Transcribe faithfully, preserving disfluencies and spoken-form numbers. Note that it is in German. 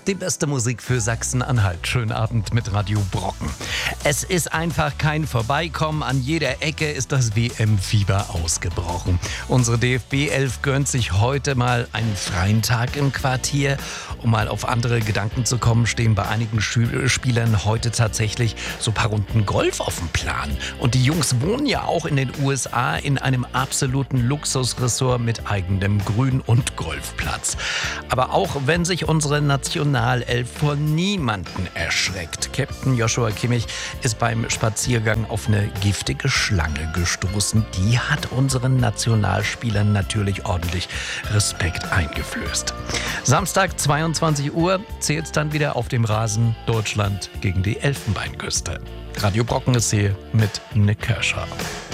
Die beste Musik für Sachsen-Anhalt. Schönen Abend mit Radio Brocken. Es ist einfach kein Vorbeikommen. An jeder Ecke ist das W M-Fieber ausgebrochen. Unsere D F B elf gönnt sich heute mal einen freien Tag im Quartier. Um mal auf andere Gedanken zu kommen, stehen bei einigen Schü- Spielern heute tatsächlich so ein paar Runden Golf auf dem Plan. Und die Jungs wohnen ja auch in den U S A in einem absoluten Luxusressort mit eigenem Grün- und Golfplatz. Aber auch wenn sich unsere Nationalelf vor niemanden erschreckt. Captain Joshua Kimmich ist beim Spaziergang auf eine giftige Schlange gestoßen. Die hat unseren Nationalspielern natürlich ordentlich Respekt eingeflößt. Samstag, zweiundzwanzig Uhr, zählt's dann wieder auf dem Rasen Deutschland gegen die Elfenbeinküste. Radio Brocken ist hier mit Nick Kershaw.